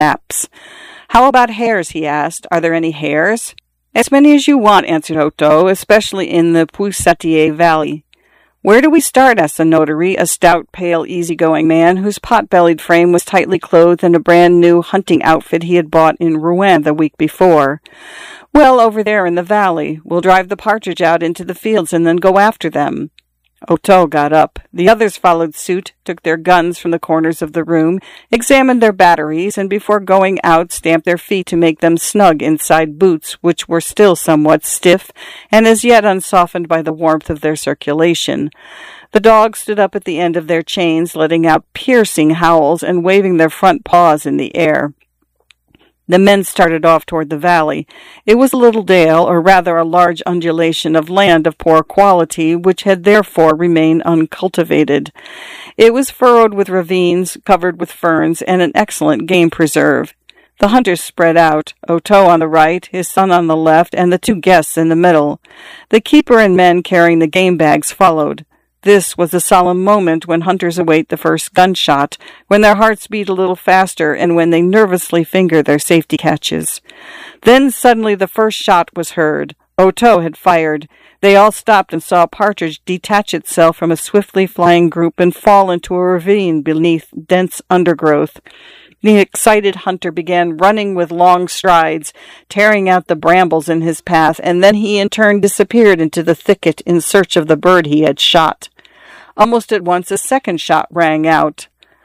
snaps. "How about hares?" he asked. "Are there any hares?" "As many as you want," answered Otto, "especially in the Puisatier Valley." "Where do we start?" asked the notary, a stout, pale, easy-going man whose pot-bellied frame was tightly clothed in a brand-new hunting outfit he had bought in Rouen the week before. "Well, over there in the valley. We'll drive the partridge out into the fields and then go after them." Otto got up. The others followed suit, took their guns from the corners of the room, examined their batteries, and before going out stamped their feet to make them snug inside boots, which were still somewhat stiff and as yet unsoftened by the warmth of their circulation. The dogs stood up at the end of their chains, letting out piercing howls and waving their front paws in the air. The men started off toward the valley. It was a little dale, or rather a large undulation of land of poor quality, which had therefore remained uncultivated. It was furrowed with ravines, covered with ferns, and an excellent game preserve. The hunters spread out, Otto on the right, his son on the left, and the two guests in the middle. The keeper and men carrying the game bags followed. This was a solemn moment when hunters await the first gunshot, when their hearts beat a little faster, and when they nervously finger their safety catches. Then suddenly the first shot was heard. Otto had fired. They all stopped and saw a partridge detach itself from a swiftly flying group and fall into a ravine beneath dense undergrowth. The excited hunter began running with long strides, tearing out the brambles in his path, and then he in turn disappeared into the thicket in search of the bird he had shot. Almost at once a second shot rang out.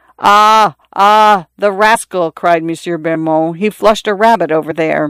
Ah, the rascal!" cried Monsieur Bermond. "He flushed a rabbit over there."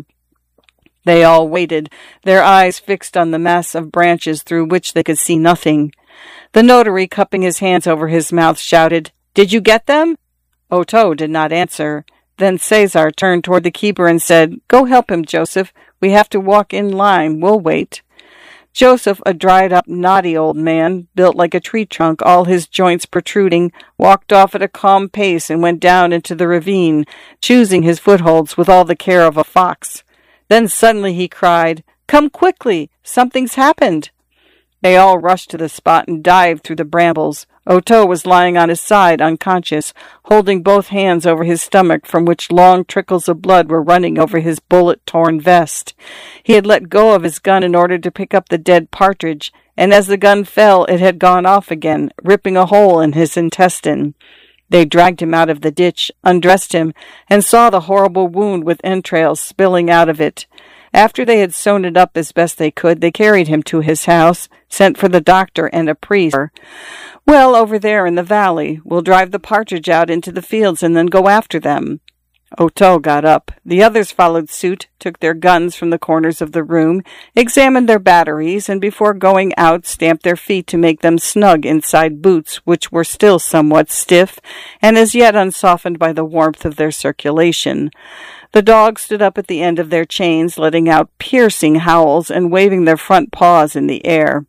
They all waited, their eyes fixed on the mass of branches through which they could see nothing. The notary, cupping his hands over his mouth, shouted, "Did you get them?" Otto did not answer. Then Cesar turned toward the keeper and said, "Go help him, Joseph. We have to walk in line. We'll wait." Joseph, a dried-up, knotty old man, built like a tree trunk, all his joints protruding, walked off at a calm pace and went down into the ravine, choosing his footholds with all the care of a fox. Then suddenly he cried, "Come quickly! Something's happened!" They all rushed to the spot and dived through the brambles. Otto was lying on his side, unconscious, holding both hands over his stomach, from which long trickles of blood were running over his bullet-torn vest. He had let go of his gun in order to pick up the dead partridge, and as the gun fell, it had gone off again, ripping a hole in his intestine. They dragged him out of the ditch, undressed him, and saw the horrible wound with entrails spilling out of it. After they had sewn it up as best they could, they carried him to his house, sent for the doctor and a priest. "Well, over there in the valley. We'll drive the partridge out into the fields and then go after them." Otto got up. The others followed suit, took their guns from the corners of the room, examined their batteries, and before going out stamped their feet to make them snug inside boots, which were still somewhat stiff and as yet unsoftened by the warmth of their circulation. The dogs stood up at the end of their chains, letting out piercing howls and waving their front paws in the air.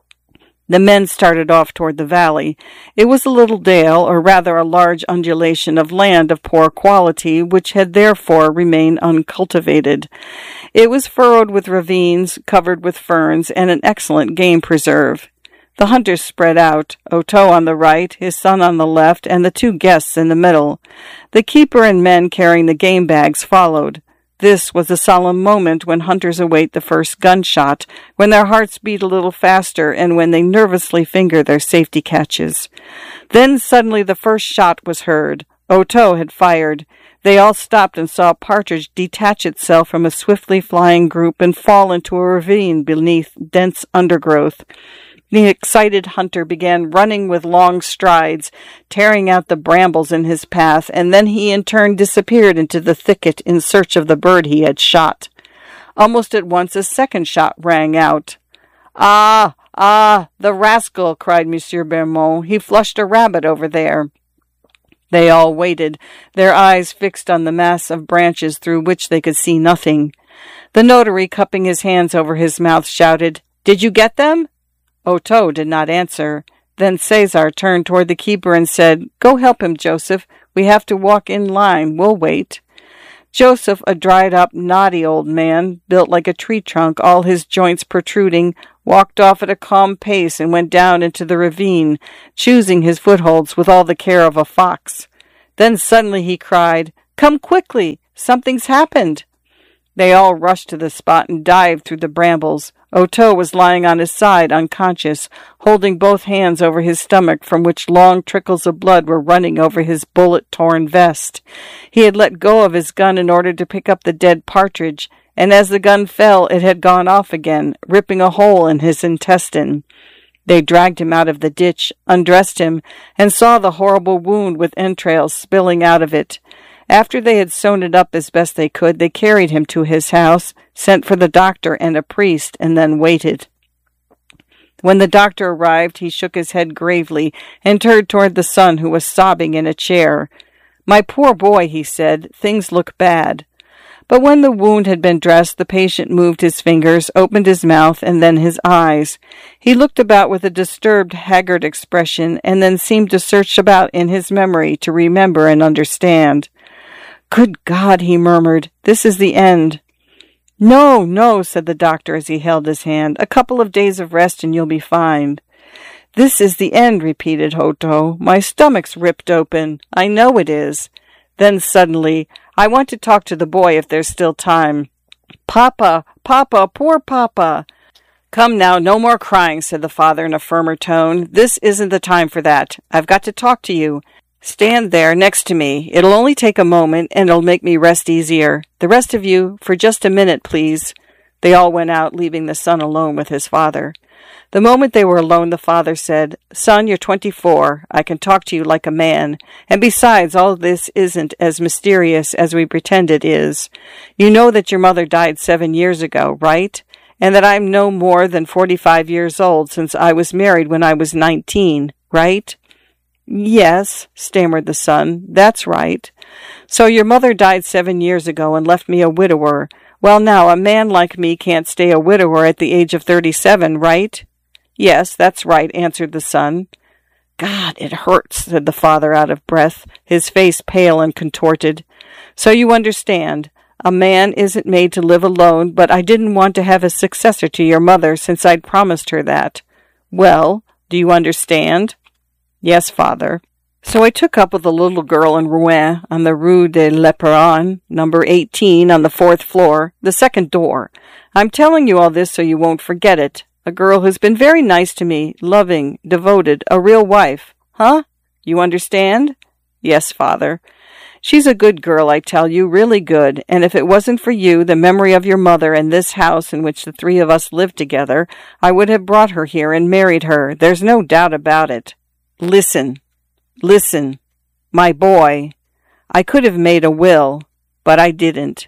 The men started off toward the valley. It was a little dale, or rather a large undulation of land of poor quality, which had therefore remained uncultivated. It was furrowed with ravines, covered with ferns, and an excellent game preserve. The hunters spread out, Otto on the right, his son on the left, and the two guests in the middle. The keeper and men carrying the game bags followed. This was a solemn moment when hunters await the first gunshot, when their hearts beat a little faster, and when they nervously finger their safety catches. Then suddenly the first shot was heard. Otto had fired. They all stopped and saw a partridge detach itself from a swiftly flying group and fall into a ravine beneath dense undergrowth. The excited hunter began running with long strides, tearing out the brambles in his path, and then he in turn disappeared into the thicket in search of the bird he had shot. Almost at once a second shot rang out. Ah, the rascal!" cried Monsieur Bermond. "He flushed a rabbit over there." They all waited, their eyes fixed on the mass of branches through which they could see nothing. The notary, cupping his hands over his mouth, shouted, "Did you get them?" Otto did not answer. Then Cesar turned toward the keeper and said, "Go help him, Joseph. We have to walk in line. We'll wait." Joseph, a dried-up, knotty old man, built like a tree trunk, all his joints protruding, walked off at a calm pace and went down into the ravine, choosing his footholds with all the care of a fox. Then suddenly he cried, Come quickly! Something's happened!" They all rushed to the spot and dived through the brambles. Otto was lying on his side, unconscious, holding both hands over his stomach, from which long trickles of blood were running over his bullet-torn vest. He had let go of his gun in order to pick up the dead partridge, and as the gun fell, it had gone off again, ripping a hole in his intestine. They dragged him out of the ditch, undressed him, and saw the horrible wound with entrails spilling out of it. After they had sewn it up as best they could, they carried him to his house, sent for the doctor and a priest, and then waited. When the doctor arrived, he shook his head gravely and turned toward the son, who was sobbing in a chair. "My poor boy," he said, "things look bad." But when the wound had been dressed, the patient moved his fingers, opened his mouth, and then his eyes. He looked about with a disturbed, haggard expression, and then seemed to search about in his memory to remember and understand. "Good God," he murmured, "this is the end." "No, no," said the doctor as he held his hand. "A couple of days of rest and you'll be fine." "This is the end," repeated Otto. "My stomach's ripped open. I know it is." Then suddenly, "I want to talk to the boy if there's still time." "Papa, Papa, poor Papa." "Come now, no more crying," said the father in a firmer tone. "This isn't the time for that. I've got to talk to you. Stand there next to me. It'll only take a moment, and it'll make me rest easier. The rest of you, for just a minute, please." They all went out, leaving the son alone with his father. The moment they were alone, the father said, "Son, you're 24. I can talk to you like a man. And besides, all this isn't as mysterious as we pretend it is. You know that your mother died 7 years ago, right? And that I'm no more than 45 years old, since I was married when I was 19, right?" "Yes," stammered the son, "that's right." "So your mother died 7 years ago and left me a widower. Well, now, a man like me can't stay a widower at the age of 37, right?" "Yes, that's right," answered the son. "God, it hurts," said the father out of breath, his face pale and contorted. "So you understand. A man isn't made to live alone, but I didn't want to have a successor to your mother since I'd promised her that. Well, do you understand?" "Yes, father." "So I took up with a little girl in Rouen on the Rue de l'Éperon, number 18 on the 4th floor, the second door. I'm telling you all this so you won't forget it. A girl who's been very nice to me, loving, devoted, a real wife. Huh? You understand?" "Yes, father." "She's a good girl, I tell you, really good, and if it wasn't for you, the memory of your mother, and this house in which the three of us lived together, I would have brought her here and married her. There's no doubt about it. Listen. Listen. My boy. I could have made a will, but I didn't.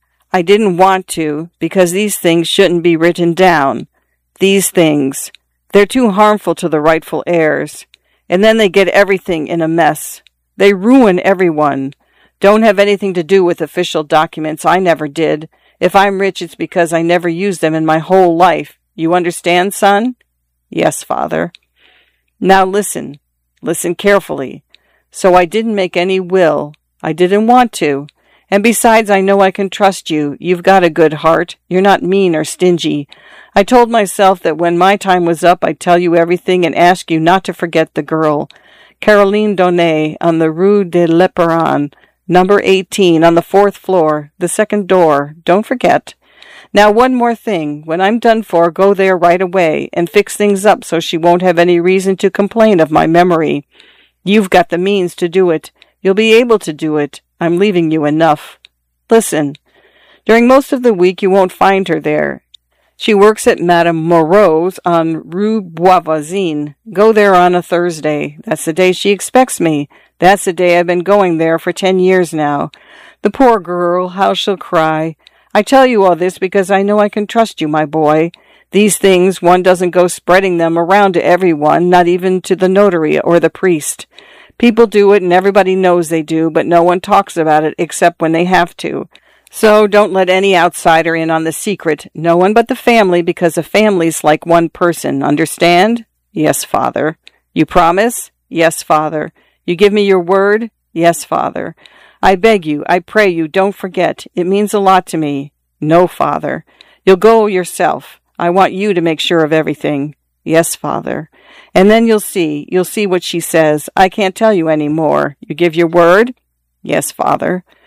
I didn't want to, because these things shouldn't be written down. These things. They're too harmful to the rightful heirs. And then they get everything in a mess. They ruin everyone. Don't have anything to do with official documents. I never did. If I'm rich, it's because I never used them in my whole life. You understand, son?" "Yes, father." "Now listen. Listen carefully. So I didn't make any will. I didn't want to. And besides, I know I can trust you. You've got a good heart. You're not mean or stingy. I told myself that when my time was up, I'd tell you everything and ask you not to forget the girl. Caroline Donnet on the Rue de l'Éperon, number 18 on the 4th floor, the second door. Don't forget. Now, one more thing. When I'm done for, go there right away and fix things up so she won't have any reason to complain of my memory. You've got the means to do it. You'll be able to do it. I'm leaving you enough. Listen. During most of the week, you won't find her there. She works at Madame Moreau's on Rue Boisvoisine. Go there on a Thursday. That's the day she expects me. That's the day I've been going there for 10 years now. The poor girl, how she'll cry. I tell you all this because I know I can trust you, my boy. These things, one doesn't go spreading them around to everyone, not even to the notary or the priest. People do it and everybody knows they do, but no one talks about it except when they have to. So don't let any outsider in on the secret, no one but the family, because a family's like one person, understand? Yes, father. You promise? Yes, father. You give me your word? Yes, father. I beg you, I pray you, don't forget. It means a lot to me. No, father. You'll go yourself. I want you to make sure of everything. Yes, father. And then you'll see what she says. I can't tell you any more. You give your word? Yes, father.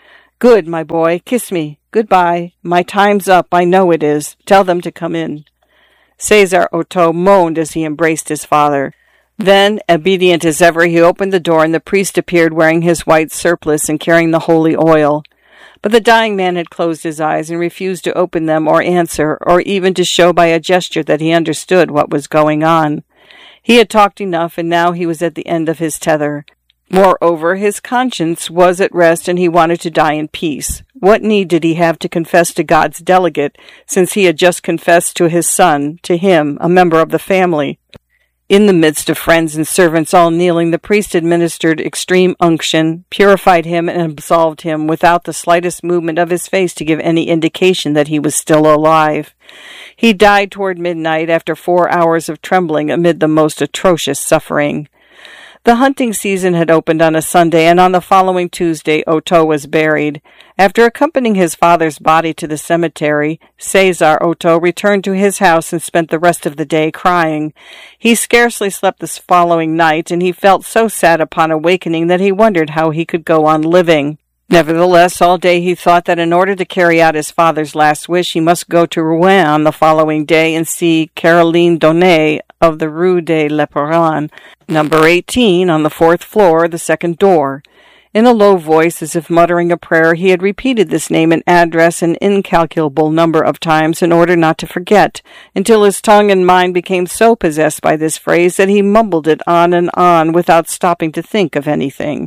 Good, my boy. Kiss me. Goodbye. My time's up. I know it is. Tell them to come in. Cesar Otto moaned as he embraced his father. Then, obedient as ever, he opened the door, and the priest appeared wearing his white surplice and carrying the holy oil. But the dying man had closed his eyes and refused to open them or answer, or even to show by a gesture that he understood what was going on. He had talked enough, and now he was at the end of his tether. Moreover, his conscience was at rest, and he wanted to die in peace. What need did he have to confess to God's delegate, since he had just confessed to his son, to him, a member of the family? In the midst of friends and servants all kneeling, the priest administered extreme unction, purified him, and absolved him without the slightest movement of his face to give any indication that he was still alive. He died toward midnight after 4 hours of trembling amid the most atrocious suffering. The hunting season had opened on a Sunday, and on the following Tuesday Otto was buried. After accompanying his father's body to the cemetery, Cesar Otto returned to his house and spent the rest of the day crying. He scarcely slept the following night, and he felt so sad upon awakening that he wondered how he could go on living. Nevertheless, all day he thought that in order to carry out his father's last wish, he must go to Rouen on the following day and see Caroline Donnet of the Rue de l'Éperon, number 18, on the 4th floor, the second door. In a low voice, as if muttering a prayer, he had repeated this name and address an incalculable number of times in order not to forget, until his tongue and mind became so possessed by this phrase that he mumbled it on and on without stopping to think of anything.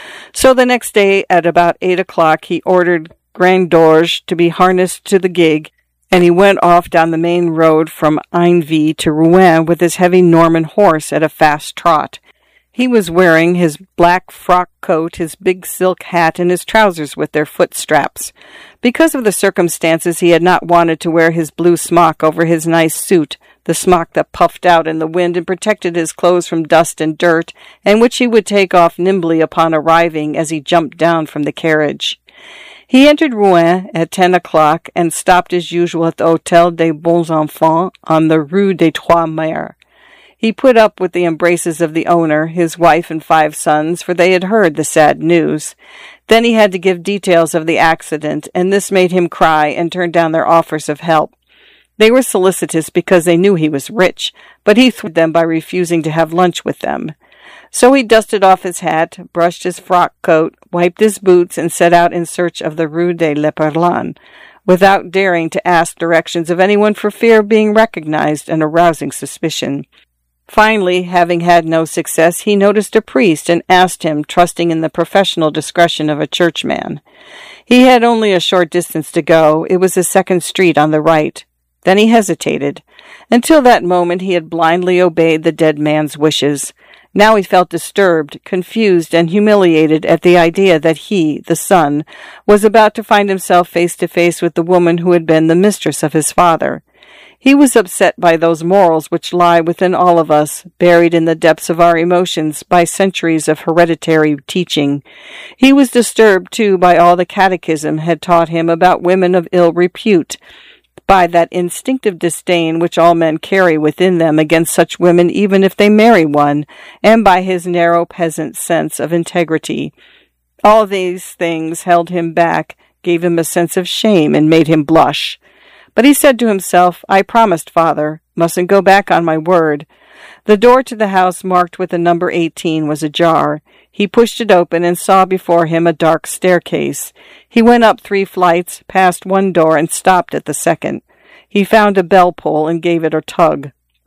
So the next day, at about 8 o'clock, he ordered Grandorge to be harnessed to the gig, and he went off down the main road from Ainville to Rouen with his heavy Norman horse at a fast trot. He was wearing his black frock coat, his big silk hat, and his trousers with their foot straps. Because of the circumstances, he had not wanted to wear his blue smock over his nice suit, the smock that puffed out in the wind and protected his clothes from dust and dirt, and which he would take off nimbly upon arriving as he jumped down from the carriage. He entered Rouen at 10 o'clock and stopped as usual at the Hôtel des Bons Enfants on the Rue des Trois Mares. He put up with the embraces of the owner, his wife, and 5 sons, for they had heard the sad news. Then he had to give details of the accident, and this made him cry and turn down their offers of help. They were solicitous because they knew he was rich, but he thwarted them by refusing to have lunch with them. So he dusted off his hat, brushed his frock coat, wiped his boots, and set out in search of the Rue de l'Éperon, without daring to ask directions of anyone for fear of being recognized and arousing suspicion. Finally, having had no success, he noticed a priest and asked him, trusting in the professional discretion of a churchman. He had only a short distance to go. It was the second street on the right. Then he hesitated. Until that moment he had blindly obeyed the dead man's wishes. Now he felt disturbed, confused, and humiliated at the idea that he, the son, was about to find himself face to face with the woman who had been the mistress of his father. He was upset by those morals which lie within all of us, buried in the depths of our emotions by centuries of hereditary teaching. He was disturbed, too, by all the catechism had taught him about women of ill repute, by that instinctive disdain which all men carry within them against such women even if they marry one, and by his narrow peasant sense of integrity. All these things held him back, gave him a sense of shame, and made him blush. But he said to himself, I promised, father, mustn't go back on my word. The door to the house marked with the number 18 was ajar. He pushed it open and saw before him a dark staircase. He went up 3 flights, passed one door, and stopped at the second. He found a bell-pull and gave it a tug.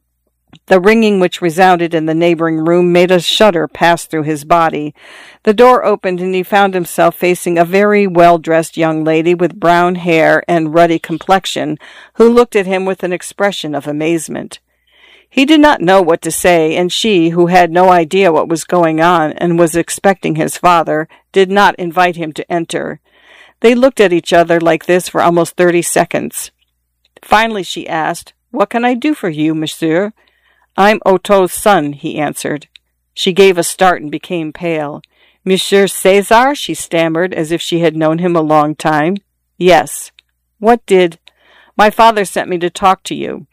The ringing which resounded in the neighboring room made a shudder pass through his body. The door opened, and he found himself facing a very well-dressed young lady with brown hair and ruddy complexion, who looked at him with an expression of amazement. He did not know what to say, and she, who had no idea what was going on and was expecting his father, did not invite him to enter. They looked at each other like this for almost 30 seconds. Finally she asked, What can I do for you, monsieur? I'm Otto's son, he answered. She gave a start and became pale. Monsieur Cesar, she stammered, as if she had known him a long time. Yes. What did? My father sent me to talk to you.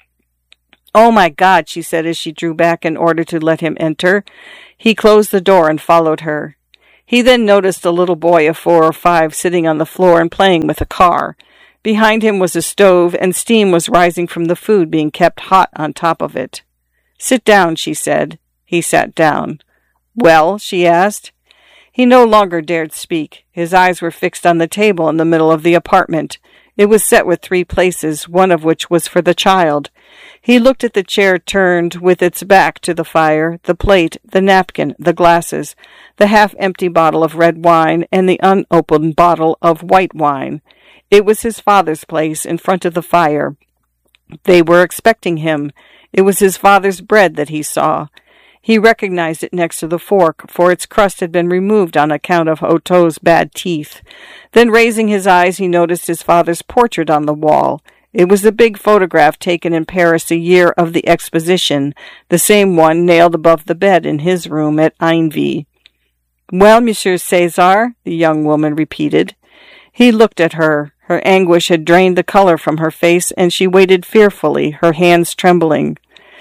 Oh, my God, she said as she drew back in order to let him enter. He closed the door and followed her. He then noticed a little boy of 4 or 5 sitting on the floor and playing with a car. Behind him was a stove, and steam was rising from the food being kept hot on top of it. "Sit down," she said. He sat down. "Well?" she asked. He no longer dared speak. His eyes were fixed on the table in the middle of the apartment. It was set with 3 places, one of which was for the child. He looked at the chair turned with its back to the fire, the plate, the napkin, the glasses, the half-empty bottle of red wine, and the unopened bottle of white wine. It was his father's place in front of the fire. They were expecting him. It was his father's bread that he saw. He recognized it next to the fork, for its crust had been removed on account of Otto's bad teeth. Then, raising his eyes, he noticed his father's portrait on the wall. It was the big photograph taken in Paris a year of the exposition, the same one nailed above the bed in his room at Ainville. "Well, Monsieur César?" the young woman repeated. He looked at her. Her anguish had drained the color from her face, and she waited fearfully, her hands trembling.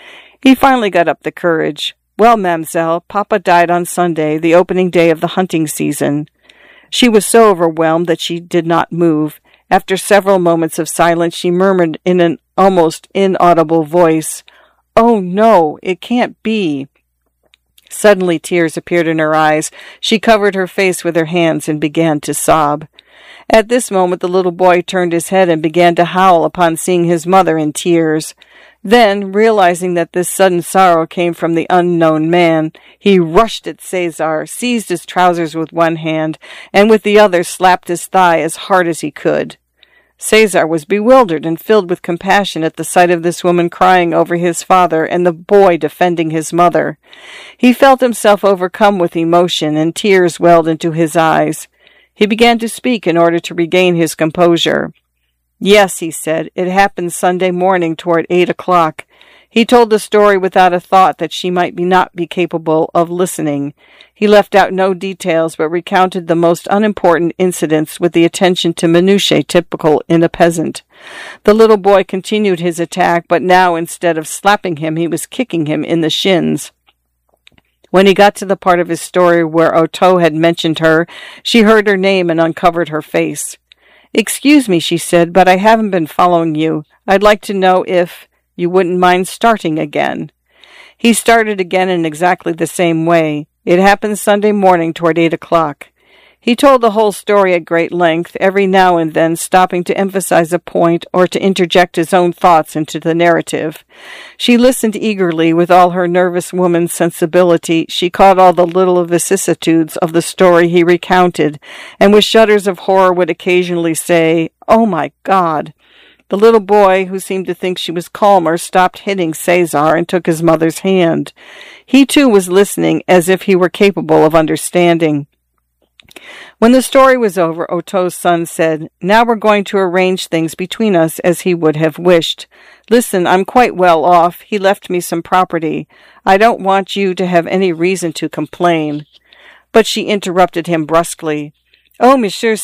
He finally got up the courage. "Well, mademoiselle, Papa died on Sunday, the opening day of the hunting season." She was so overwhelmed that she did not move. After several moments of silence, she murmured in an almost inaudible voice, "Oh, no, it can't be." Suddenly tears appeared in her eyes. She covered her face with her hands and began to sob. At this moment, the little boy turned his head and began to howl upon seeing his mother in tears. Then, realizing that this sudden sorrow came from the unknown man, he rushed at César, seized his trousers with one hand, and with the other slapped his thigh as hard as he could. César was bewildered and filled with compassion at the sight of this woman crying over his father and the boy defending his mother. He felt himself overcome with emotion, and tears welled into his eyes. He began to speak in order to regain his composure. "Yes," he said, "it happened Sunday morning toward 8 o'clock. He told the story without a thought that she might not be capable of listening. He left out no details, but recounted the most unimportant incidents with the attention to minutiae typical in a peasant. The little boy continued his attack, but now instead of slapping him, he was kicking him in the shins. When he got to the part of his story where Otto had mentioned her, she heard her name and uncovered her face. "Excuse me," she said, "but I haven't been following you. I'd like to know if you wouldn't mind starting again." He started again in exactly the same way. It happened Sunday morning toward 8 o'clock. He told the whole story at great length, every now and then stopping to emphasize a point or to interject his own thoughts into the narrative. She listened eagerly with all her nervous woman's sensibility. She caught all the little vicissitudes of the story he recounted, and with shudders of horror would occasionally say, "Oh, my God!" The little boy, who seemed to think she was calmer, stopped hitting César and took his mother's hand. He, too, was listening as if he were capable of understanding. When the story was over, Otto's son said, "Now we're going to arrange things between us as he would have wished. Listen, I'm quite well off. He left me some property. I don't want you to have any reason to complain." But she interrupted him brusquely. "Oh, Monsieur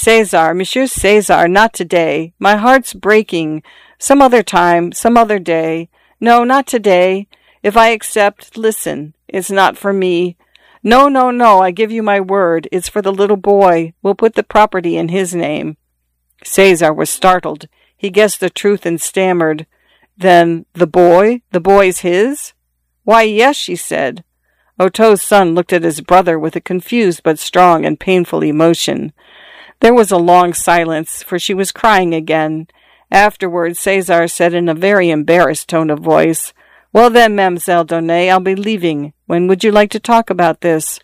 César, not today. My heart's breaking. Some other time, some other day. No, not today. If I accept, listen, it's not for me. No, I give you my word. It's for the little boy. We'll put the property in his name." César was startled. He guessed the truth and stammered, "Then the boy? The boy's his?" "Why, yes," she said. Otto's son looked at his brother with a confused but strong and painful emotion. There was a long silence, for she was crying again. Afterwards, César said in a very embarrassed tone of voice, "Well then, Mademoiselle Donnet, I'll be leaving. When would you like to talk about this?"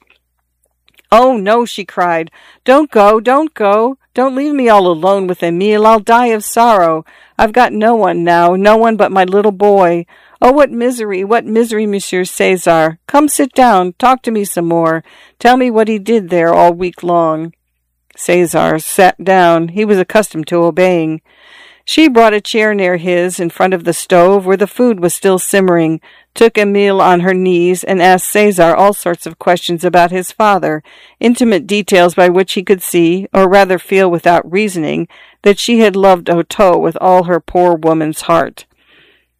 "Oh, no," she cried. Don't go. Don't leave me all alone with Emile. I'll die of sorrow. I've got no one now, no one but my little boy. Oh, what misery, Monsieur César. Come sit down, talk to me some more. Tell me what he did there all week long." César sat down. He was accustomed to obeying. She brought a chair near his in front of the stove where the food was still simmering, took Emile on her knees, and asked César all sorts of questions about his father, intimate details by which he could see, or rather feel without reasoning, that she had loved Otto with all her poor woman's heart.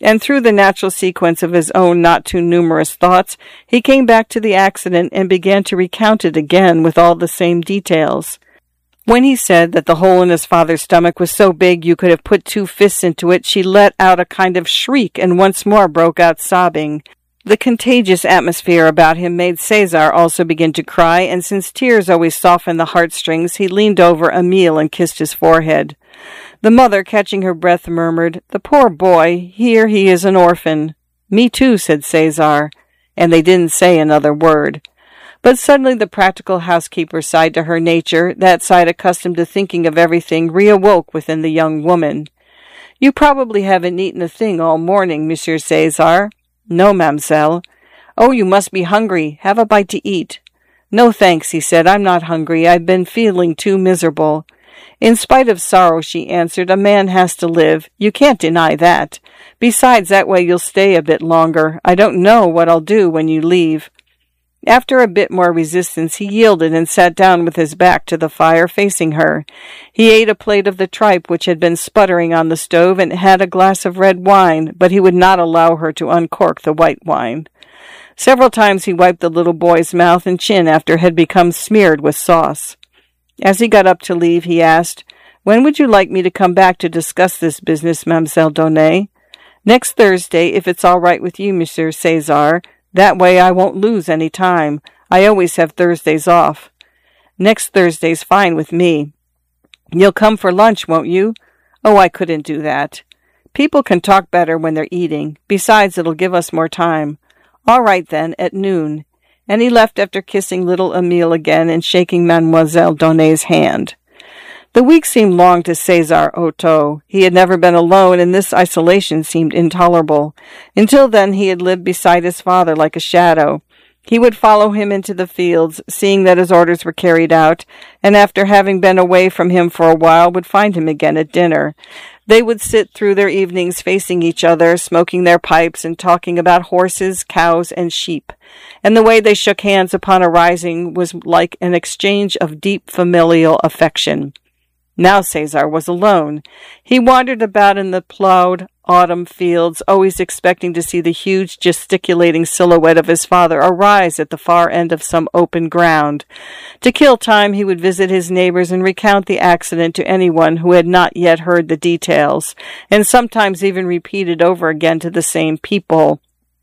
And through the natural sequence of his own not too numerous thoughts, he came back to the accident and began to recount it again with all the same details. When he said that the hole in his father's stomach was so big you could have put 2 fists into it, she let out a kind of shriek and once more broke out sobbing. The contagious atmosphere about him made Cesar also begin to cry, and since tears always soften the heartstrings, he leaned over Emile and kissed his forehead. The mother, catching her breath, murmured, "The poor boy, here he is an orphan." "Me too," said Cesar, and they didn't say another word. But suddenly the practical housekeeper side to her nature, that side accustomed to thinking of everything, reawoke within the young woman. "You probably haven't eaten a thing all morning, Monsieur Cesar." "No, mamselle." "Oh, you must be hungry. Have a bite to eat." "No, thanks," he said. "I'm not hungry. I've been feeling too miserable." "In spite of sorrow," she answered, "a man has to live. You can't deny that. Besides, that way you'll stay a bit longer. I don't know what I'll do when you leave." After a bit more resistance, he yielded and sat down with his back to the fire, facing her. He ate a plate of the tripe which had been sputtering on the stove and had a glass of red wine, but he would not allow her to uncork the white wine. Several times he wiped the little boy's mouth and chin after it had become smeared with sauce. As he got up to leave, he asked, "When would you like me to come back to discuss this business, Mademoiselle Donay?" "Next Thursday, if it's all right with you, Monsieur Cesar. That way I won't lose any time. I always have Thursdays off." "Next Thursday's fine with me." "You'll come for lunch, won't you?" "Oh, I couldn't do that." "People can talk better when they're eating. Besides, it'll give us more time." "All right, then, at noon." And he left after kissing little Emile again and shaking Mademoiselle Donay's hand. The week seemed long to Cesar Otto. He had never been alone, and this isolation seemed intolerable. Until then he had lived beside his father like a shadow. He would follow him into the fields, seeing that his orders were carried out, and after having been away from him for a while, would find him again at dinner. They would sit through their evenings facing each other, smoking their pipes and talking about horses, cows, and sheep. And the way they shook hands upon arising was like an exchange of deep familial affection. Now Cesar was alone. He wandered about in the plowed autumn fields, always expecting to see the huge gesticulating silhouette of his father arise at the far end of some open ground. To kill time, he would visit his neighbors and recount the accident to anyone who had not yet heard the details, and sometimes even repeat it over again to the same people.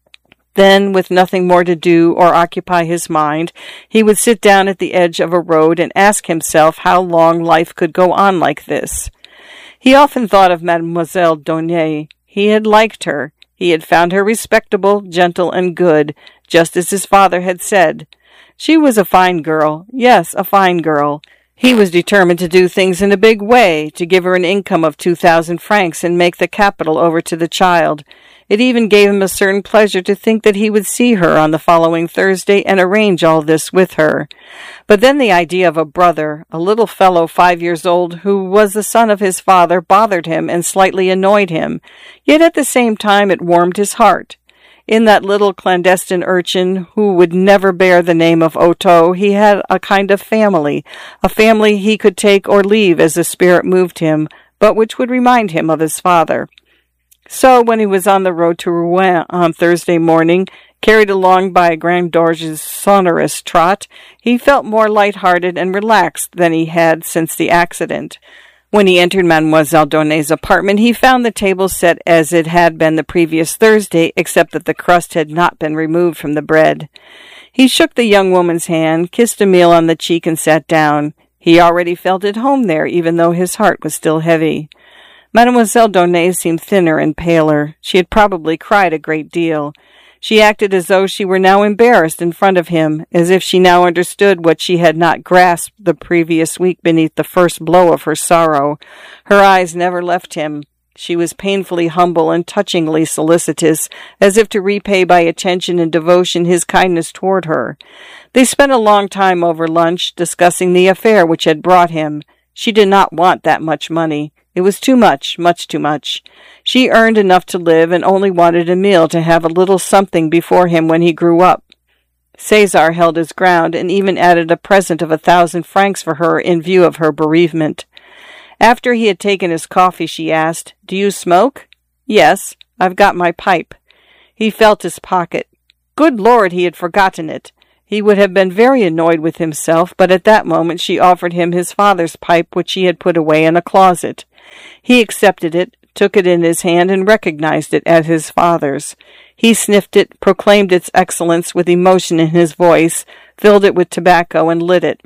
Then, with nothing more to do or occupy his mind, he would sit down at the edge of a road and ask himself how long life could go on like this. He often thought of Mademoiselle Donay. He had liked her. He had found her respectable, gentle, and good, just as his father had said. She was a fine girl. Yes, a fine girl. He was determined to do things in a big way, to give her an income of 2,000 francs and make the capital over to the child. It even gave him a certain pleasure to think that he would see her on the following Thursday and arrange all this with her. But then the idea of a brother, a little fellow 5 years old, who was the son of his father, bothered him and slightly annoyed him. Yet at the same time it warmed his heart. In that little clandestine urchin who would never bear the name of Otto, he had a kind of family, a family he could take or leave as the spirit moved him, but which would remind him of his father. So, when he was on the road to Rouen on Thursday morning, carried along by Grand Dorge's sonorous trot, he felt more light-hearted and relaxed than he had since the accident. When he entered Mademoiselle Donay's apartment, he found the table set as it had been the previous Thursday, except that the crust had not been removed from the bread. He shook the young woman's hand, kissed Emile on the cheek, and sat down. He already felt at home there, even though his heart was still heavy. Mademoiselle Donay seemed thinner and paler. She had probably cried a great deal. She acted as though she were now embarrassed in front of him, as if she now understood what she had not grasped the previous week beneath the first blow of her sorrow. Her eyes never left him. She was painfully humble and touchingly solicitous, as if to repay by attention and devotion his kindness toward her. They spent a long time over lunch, discussing the affair which had brought him. She did not want that much money. It was too much too much. She earned enough to live and only wanted Emile to have a little something before him when he grew up. Cesar held his ground and even added a present of 1,000 francs for her in view of her bereavement. After he had taken his coffee, she asked, "Do you smoke?" Yes, I've got my pipe. He felt his pocket. Good Lord, he had forgotten it. He would have been very annoyed with himself, but at that moment she offered him his father's pipe, which he had put away in a closet. He accepted it, took it in his hand, and recognized it as his father's. He sniffed it, proclaimed its excellence with emotion in his voice, filled it with tobacco, and lit it.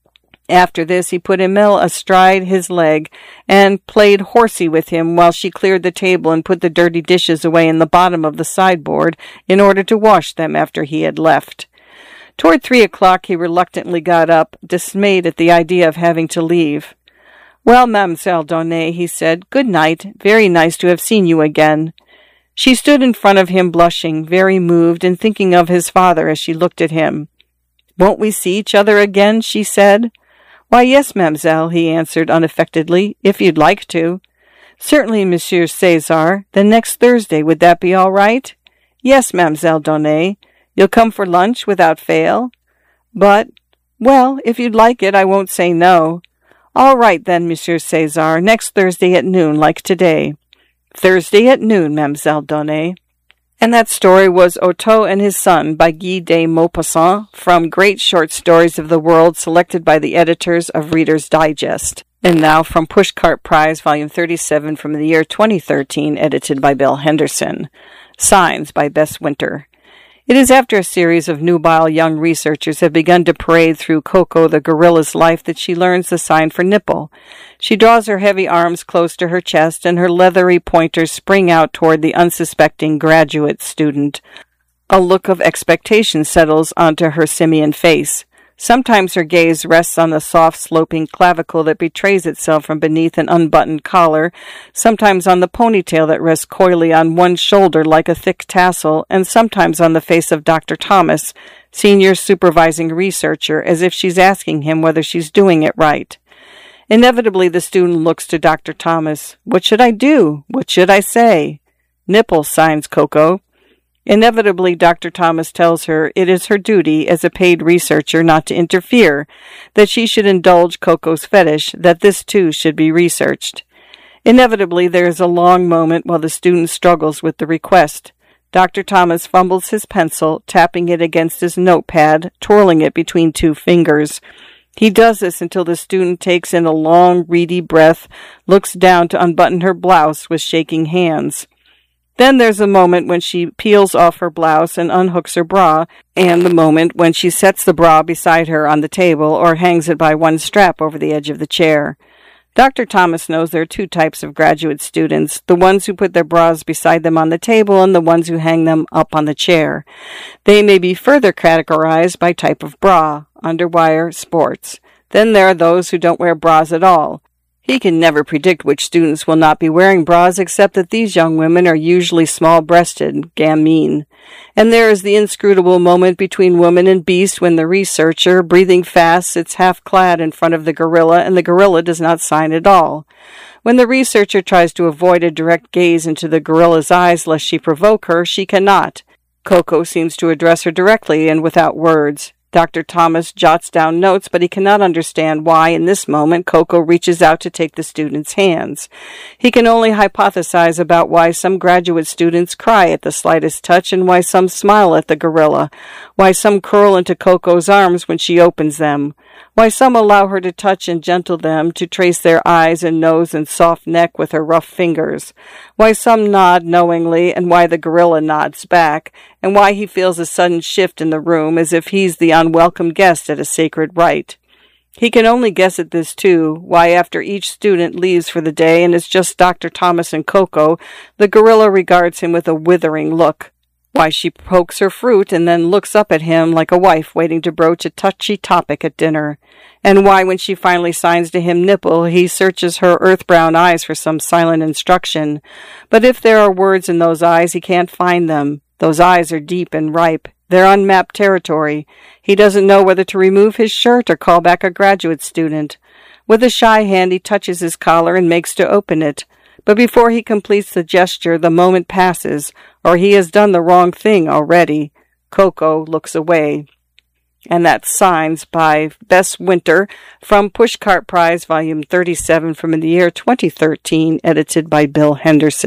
After this, he put Emile astride his leg and played horsey with him while she cleared the table and put the dirty dishes away in the bottom of the sideboard in order to wash them after he had left. Toward 3 o'clock, he reluctantly got up, dismayed at the idea of having to leave. Well, Mademoiselle Donné, he said, good night. Very nice to have seen you again. She stood in front of him blushing, very moved, and thinking of his father as she looked at him. Won't we see each other again? She said. Why, yes, mademoiselle, he answered unaffectedly, if you'd like to. Certainly, Monsieur César. Then next Thursday, would that be all right? Yes, Mademoiselle Donné. You'll come for lunch without fail? But, well, if you'd like it, I won't say no. All right, then, Monsieur César, next Thursday at noon, like today. Thursday at noon, Mademoiselle Donné. And that story was Otto and His Son by Guy de Maupassant from Great Short Stories of the World selected by the editors of Reader's Digest. And now from Pushcart Prize, Volume 37 from the year 2013, edited by Bill Henderson. Signs by Bess Winter. It is after a series of nubile young researchers have begun to parade through Coco the gorilla's life that she learns the sign for nipple. She draws her heavy arms close to her chest, and her leathery pointers spring out toward the unsuspecting graduate student. A look of expectation settles onto her simian face. Sometimes her gaze rests on the soft, sloping clavicle that betrays itself from beneath an unbuttoned collar, sometimes on the ponytail that rests coyly on one shoulder like a thick tassel, and sometimes on the face of Dr. Thomas, senior supervising researcher, as if she's asking him whether she's doing it right. Inevitably, the student looks to Dr. Thomas. What should I do? What should I say? Nipple, signs Coco. Inevitably, Dr. Thomas tells her it is her duty as a paid researcher not to interfere, that she should indulge Coco's fetish, that this too should be researched. Inevitably, there is a long moment while the student struggles with the request. Dr. Thomas fumbles his pencil, tapping it against his notepad, twirling it between two fingers. He does this until the student takes in a long, reedy breath, looks down to unbutton her blouse with shaking hands. Then there's a moment when she peels off her blouse and unhooks her bra, and the moment when she sets the bra beside her on the table or hangs it by one strap over the edge of the chair. Dr. Thomas knows there are two types of graduate students, the ones who put their bras beside them on the table and the ones who hang them up on the chair. They may be further categorized by type of bra, underwire, sports. Then there are those who don't wear bras at all. He can never predict which students will not be wearing bras, except that these young women are usually small-breasted, gamine. And there is the inscrutable moment between woman and beast when the researcher, breathing fast, sits half-clad in front of the gorilla, and the gorilla does not sign at all. When the researcher tries to avoid a direct gaze into the gorilla's eyes lest she provoke her, she cannot. Coco seems to address her directly and without words. Dr. Thomas jots down notes, but he cannot understand why, in this moment, Coco reaches out to take the student's hands. He can only hypothesize about why some graduate students cry at the slightest touch and why some smile at the gorilla, why some curl into Coco's arms when she opens them, why some allow her to touch and gentle them, to trace their eyes and nose and soft neck with her rough fingers, why some nod knowingly and why the gorilla nods back, and why he feels a sudden shift in the room as if he's the unwelcome guest at a sacred rite. He can only guess at this, too, why after each student leaves for the day and it's just Dr. Thomas and Coco, the gorilla regards him with a withering look. Why she pokes her fruit and then looks up at him like a wife waiting to broach a touchy topic at dinner. And why when she finally signs to him nipple, he searches her earth-brown eyes for some silent instruction. But if there are words in those eyes, he can't find them. Those eyes are deep and ripe. They're unmapped territory. He doesn't know whether to remove his shirt or call back a graduate student. With a shy hand, he touches his collar and makes to open it. But before he completes the gesture, the moment passes, or he has done the wrong thing already. Coco looks away. And that's Signs by Bess Winter from Pushcart Prize, Volume 37 from the year 2013, edited by Bill Henderson.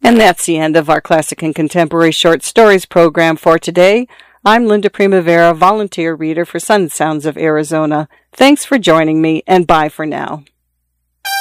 And that's the end of our Classic and Contemporary Short Stories program for today. I'm Linda Primavera, volunteer reader for Sun Sounds of Arizona. Thanks for joining me, and bye for now.